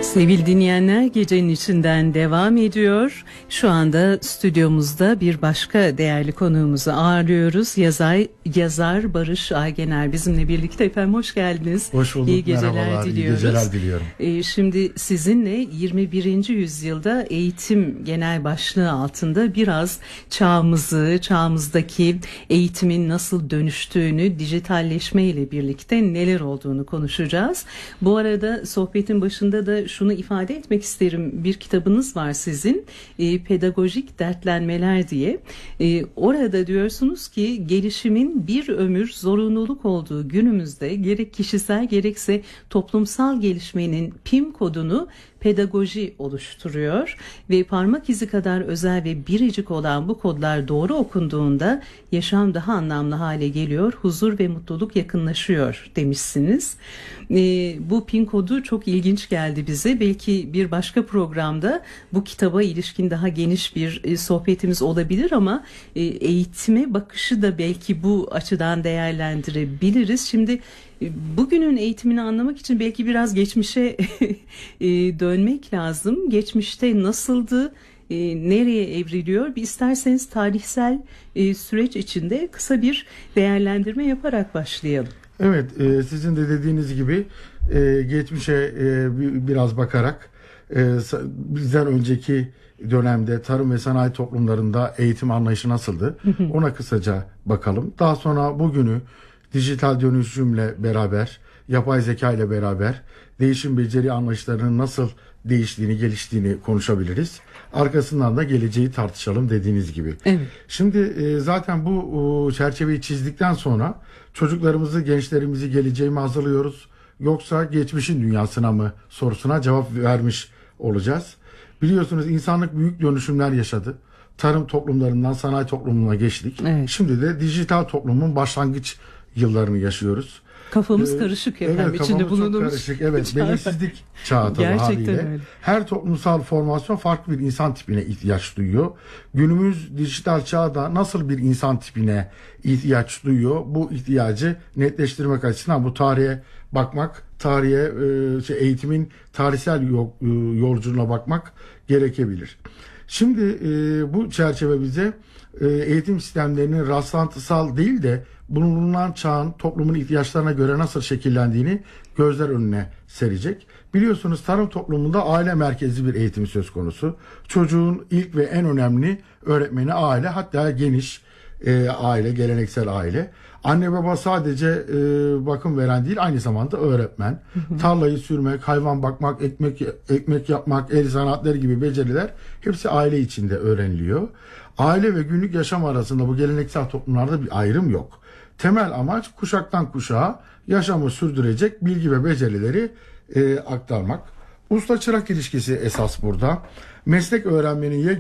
Sevgili dinleyenler, gecenin içinden devam ediyor. Şu anda stüdyomuzda bir başka değerli konuğumuzu ağırlıyoruz. Yazar Barış Aygener bizimle birlikte. Efendim hoş geldiniz. Hoş bulduk. İyi geceler merhabalar, diliyoruz. İyi geceler diliyorum. Şimdi sizinle 21. yüzyılda eğitim genel başlığı altında biraz çağımızdaki eğitimin nasıl dönüştüğünü, dijitalleşme ile birlikte neler olduğunu konuşacağız. Bu arada sohbetin başında da şunu ifade etmek isterim. Bir kitabınız var sizin, Pedagojik Dertlenmeler diye. Orada diyorsunuz ki gelişimin bir ömür zorunluluk olduğu günümüzde gerek kişisel gerekse toplumsal gelişmenin pin kodunu pedagoji oluşturuyor ve parmak izi kadar özel ve biricik olan bu kodlar doğru okunduğunda yaşam daha anlamlı hale geliyor, huzur ve mutluluk yakınlaşıyor demişsiniz. Bu pin kodu çok ilginç geldi bize. Belki bir başka programda bu kitaba ilişkin daha geniş bir sohbetimiz olabilir ama eğitime bakışı da belki bu açıdan değerlendirebiliriz. Şimdi bugünün eğitimini anlamak için belki biraz geçmişe dönmek lazım. Geçmişte nasıldı, nereye evriliyor? Bir isterseniz tarihsel süreç içinde kısa bir değerlendirme yaparak başlayalım. Evet, sizin de dediğiniz gibi geçmişe biraz bakarak bizden önceki dönemde tarım ve sanayi toplumlarında eğitim anlayışı nasıldı? Ona kısaca bakalım. Daha sonra bugünü dijital dönüşümle beraber, yapay zeka ile beraber değişim beceri anlayışlarının nasıl değiştiğini, geliştiğini konuşabiliriz. Arkasından da geleceği tartışalım dediğiniz gibi. Evet. Şimdi zaten bu çerçeveyi çizdikten sonra çocuklarımızı, gençlerimizi geleceğe mi hazırlıyoruz yoksa geçmişin dünyasına mı sorusuna cevap vermiş olacağız. Biliyorsunuz insanlık büyük dönüşümler yaşadı. Tarım toplumlarından sanayi toplumuna geçtik. Evet. Şimdi de dijital toplumun başlangıç yıllarını yaşıyoruz. Kafamız karışık efendim. Evet, İçinde kafamız çok karışık. Evet, belirsizlik çağı tabii haliyle. Öyle. Her toplumsal formasyon farklı bir insan tipine ihtiyaç duyuyor. Günümüz dijital çağda nasıl bir insan tipine ihtiyaç duyuyor? Bu ihtiyacı netleştirmek açısından bu tarihe bakmak, eğitimin tarihsel yolculuğuna bakmak gerekebilir. Şimdi bu çerçeve bize eğitim sistemlerinin rastlantısal değil de bulunan çağın toplumun ihtiyaçlarına göre nasıl şekillendiğini gözler önüne serecek. Biliyorsunuz tarım toplumunda aile merkezli bir eğitim söz konusu. Çocuğun ilk ve en önemli öğretmeni aile, hatta geniş aile, geleneksel aile. Anne baba sadece bakım veren değil, aynı zamanda öğretmen. Tarlayı sürmek, hayvan bakmak, ekmek yapmak, el sanatları gibi beceriler hepsi aile içinde öğreniliyor. Aile ve günlük yaşam arasında bu geleneksel toplumlarda bir ayrım yok. Temel amaç kuşaktan kuşağa yaşamı sürdürecek bilgi ve becerileri aktarmak. Usta çırak ilişkisi esas burada. Meslek öğrenmenin